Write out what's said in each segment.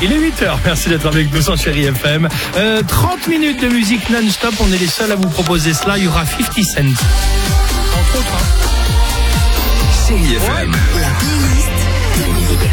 Il est 8h, merci d'être avec nous sur Chérie FM. 30 minutes de musique non-stop, on est les seuls à vous proposer cela. Il y aura 50 Cent. Entre autres. Chérie FM. La playlist de musique.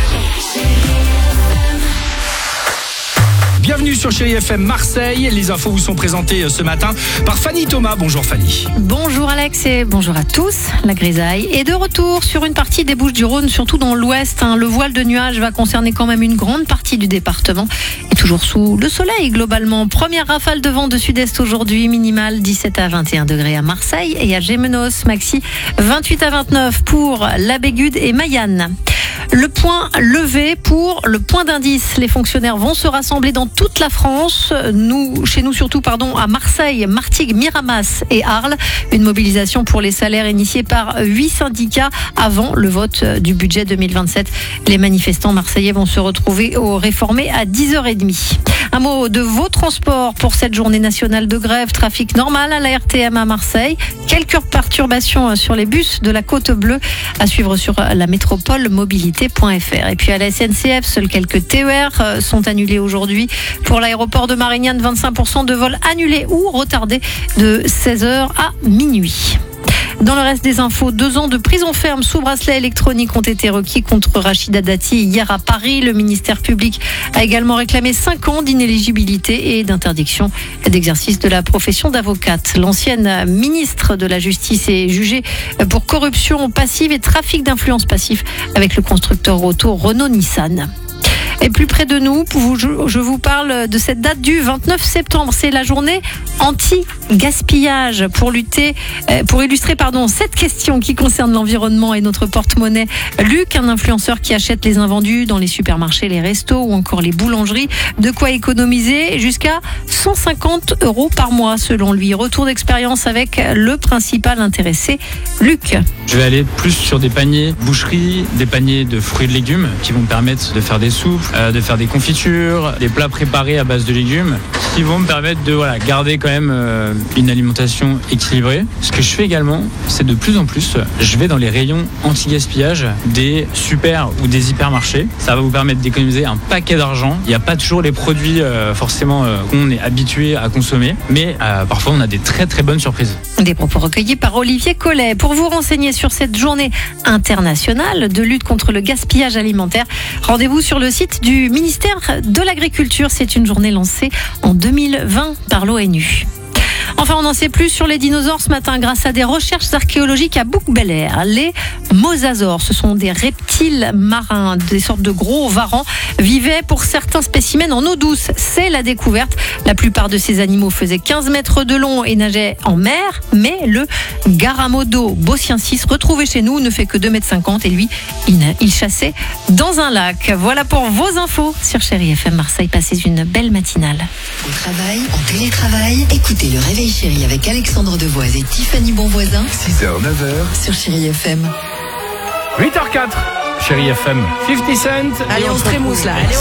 Bienvenue sur Chérie FM Marseille. Les infos vous sont présentées ce matin par Fanny Thomas. Bonjour Fanny. Bonjour Alex et bonjour à tous. La grisaille est de retour sur une partie des Bouches-du-Rhône, surtout dans l'ouest. Le voile de nuages va concerner quand même une grande partie du département. Et toujours sous le soleil globalement. Première rafale de vent de sud-est aujourd'hui, minimale 17 à 21 degrés à Marseille et à Gémenos, maxi 28 à 29 pour la Bégude et Mayanne. Le point levé pour le point d'indice. Les fonctionnaires vont se rassembler dans toute la France. Chez nous surtout, à Marseille, Martigues, Miramas et Arles. Une mobilisation pour les salaires initiée par 8 syndicats avant le vote du budget 2027. Les manifestants marseillais vont se retrouver au Réformé à 10h30. Un mot de vos transports pour cette journée nationale de grève. Trafic normal à la RTM à Marseille. Quelques perturbations sur les bus de la Côte Bleue à suivre sur la métropole mobilité.fr. Et puis à la SNCF, seuls quelques TER sont annulés aujourd'hui. Pour l'aéroport de Marignane, 25% de vols annulés ou retardés de 16h à minuit. Dans le reste des infos, 2 ans de prison ferme sous bracelet électronique ont été requis contre Rachida Dati hier à Paris. Le ministère public a également réclamé 5 ans d'inéligibilité et d'interdiction d'exercice de la profession d'avocate. L'ancienne ministre de la Justice est jugée pour corruption passive et trafic d'influence passif avec le constructeur auto Renault-Nissan. Et plus près de nous, je vous parle de cette date du 29 septembre. C'est la journée anti-gaspillage pour illustrer cette question qui concerne l'environnement et notre porte-monnaie. Luc, un influenceur qui achète les invendus dans les supermarchés, les restos ou encore les boulangeries. De quoi économiser jusqu'à 150 € par mois selon lui. Retour d'expérience avec le principal intéressé, Luc. Je vais aller plus sur des paniers boucherie, des paniers de fruits et de légumes qui vont me permettre de faire des soupes, de faire des confitures, des plats préparés à base de légumes qui vont me permettre de garder quand même une alimentation équilibrée. Ce que je fais également, c'est de plus en plus, je vais dans les rayons anti-gaspillage des super ou des hypermarchés. Ça va vous permettre d'économiser un paquet d'argent. Il n'y a pas toujours les produits forcément qu'on est habitué à consommer, mais parfois on a des très très bonnes surprises. Des propos recueillis par Olivier Collet. Pour vous renseigner sur cette journée internationale de lutte contre le gaspillage alimentaire, rendez-vous sur le site du ministère de l'Agriculture. C'est une journée lancée en 2020 par l'ONU. Enfin, on en sait plus sur les dinosaures ce matin grâce à des recherches archéologiques à Bouc-Bel-Air. Les mosasaures, ce sont des reptiles marins, des sortes de gros varans, vivaient pour certains spécimens en eau douce. C'est la découverte. La plupart de ces animaux faisaient 15 mètres de long et nageaient en mer, mais le Garamodo bosciensis, retrouvé chez nous, ne fait que 2,50 m et lui, il chassait dans un lac. Voilà pour vos infos sur Chérie FM Marseille. Passez une belle matinale. Au travail, en télétravail, écoutez le Réveil Chérie avec Alexandre Devoise et Tiffany Bonvoisin 6h, 9h. sur Chérie FM. 8h04, Chérie FM, 50 Cent. Allez, on se trémousse là.